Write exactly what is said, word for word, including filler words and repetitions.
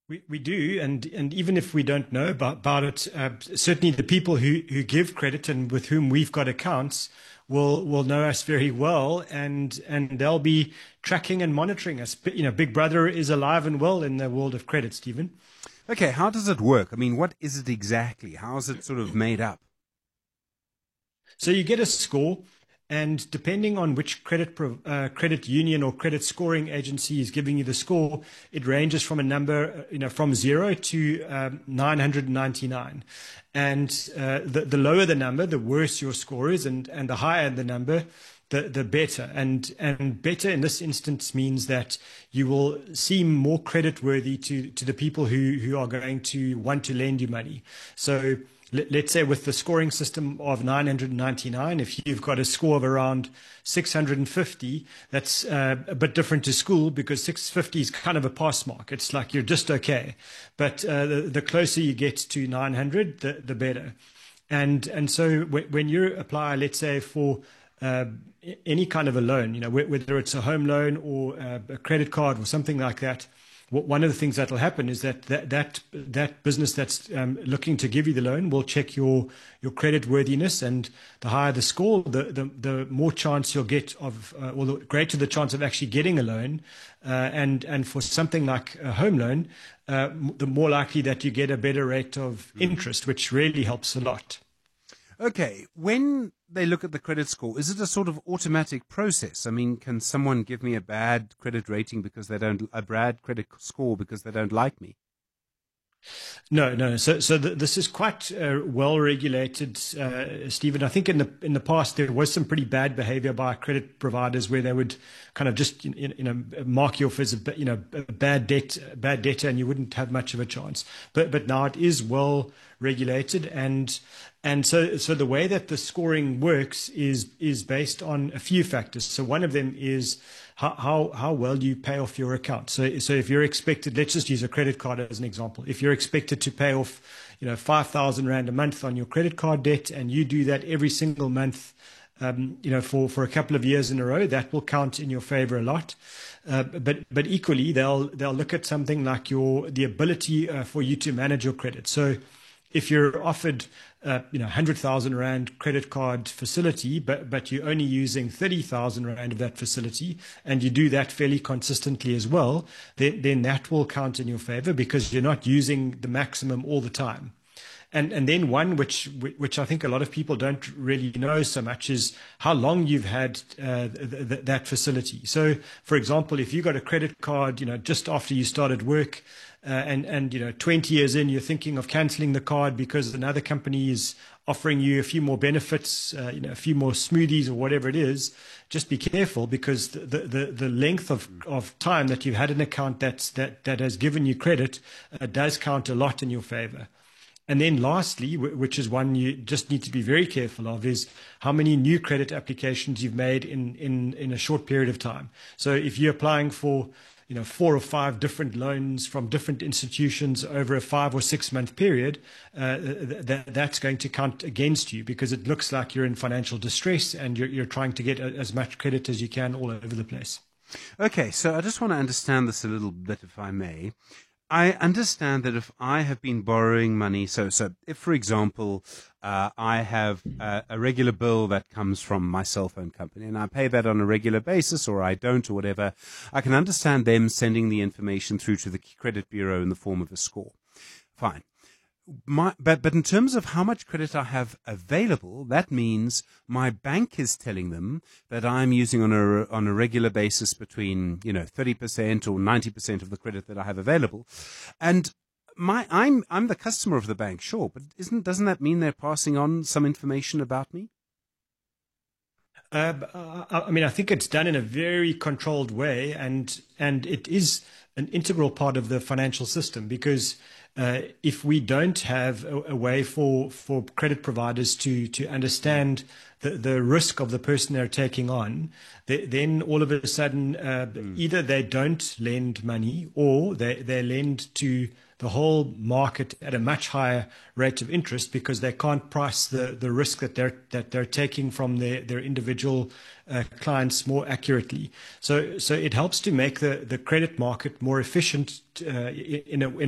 We, we do, and, and even if we don't know about, about it, uh, certainly the people who, who give credit and with whom we've got accounts will will know us very well, and and they'll be tracking and monitoring us. You know, Big Brother is alive and well in the world of credit, Stephen. Okay, how does it work? I mean, what is it exactly? How is it sort of made up? So you get a score, and depending on which credit pro- uh, credit union or credit scoring agency is giving you the score, it ranges from a number, uh, you know, from zero to um, nine hundred ninety-nine. And uh, the, the lower the number, the worse your score is, and, and the higher the number, the, the better. And, and better in this instance means that you will seem more creditworthy to, to the people who, who are going to want to lend you money. So let's say with the scoring system of nine hundred ninety-nine, if you've got a score of around six hundred fifty, that's uh, a bit different to school because six hundred fifty is kind of a pass mark. It's like you're just okay. But uh, the, the closer you get to nine hundred, the, the better. And and so w- when you apply, let's say, for uh, any kind of a loan, you know, whether it's a home loan or uh, a credit card or something like that, one of the things that will happen is that that that, that business that's um, looking to give you the loan will check your your credit worthiness, and the higher the score, the the, the more chance you'll get of, uh, or the greater the chance of actually getting a loan. Uh, and and for something like a home loan, uh, the more likely that you get a better rate of interest, which really helps a lot. Okay, when they look at the credit score, is it a sort of automatic process? I mean, can someone give me a bad credit rating because they don't, a bad credit score because they don't like me? No, no. So, so th- this is quite uh, well regulated, uh, Stephen. I think in the in the past there was some pretty bad behaviour by credit providers where they would kind of just you you know mark you off as a you know a bad debt bad debtor, and you wouldn't have much of a chance. But but now it is well regulated, and and so so the way that the scoring works is is based on a few factors. So one of them is how how, how well you pay off your account. So so if you're expected, let's just use a credit card as an example. If you're expected to pay off, you know, five thousand rand a month on your credit card debt, and you do that every single month, um, you know, for, for a couple of years in a row, that will count in your favor a lot. Uh, but but equally, they'll they'll look at something like your the ability uh, for you to manage your credit. So if you're offered, uh, you know, one hundred thousand rand credit card facility, but but you're only using thirty thousand rand of that facility, and you do that fairly consistently as well, then, then that will count in your favor because you're not using the maximum all the time. And and then one which which I think a lot of people don't really know so much is how long you've had uh, th- th- that facility. So, for example, if you got a credit card, you know, just after you started work, uh, and and you know, twenty years in, you're thinking of cancelling the card because another company is offering you a few more benefits, uh, you know, a few more smoothies or whatever it is. Just be careful because the the, the length of, of time that you've had an account that's that that has given you credit uh, does count a lot in your favor. And then lastly, which is one you just need to be very careful of, is how many new credit applications you've made in, in, in a short period of time. So if you're applying for, you know, four or five different loans from different institutions over a five or six month period, uh, th- that's going to count against you because it looks like you're in financial distress and you're, you're trying to get as much credit as you can all over the place. Okay, so I just want to understand this a little bit, if I may. I understand that if I have been borrowing money, so so if, for example, uh, I have a, a regular bill that comes from my cell phone company and I pay that on a regular basis or I don't or whatever, I can understand them sending the information through to the credit bureau in the form of a score. Fine. My, but, but in terms of how much credit I have available, that means my bank is telling them that I'm using on a, on a regular basis between, you know, thirty percent or ninety percent of the credit that I have available. And my, I'm, I'm the customer of the bank, sure, but isn't, doesn't that mean they're passing on some information about me? Uh, I mean, I think it's done in a very controlled way, and and it is an integral part of the financial system because uh, if we don't have a, a way for, for credit providers to to understand the, the risk of the person they're taking on, they, then all of a sudden uh, mm. either they don't lend money or they, they lend to the whole market at a much higher rate of interest because they can't price the, the risk that they're that they're taking from their, their individual uh, clients more accurately. So so it helps to make the, the credit market more efficient uh, in a in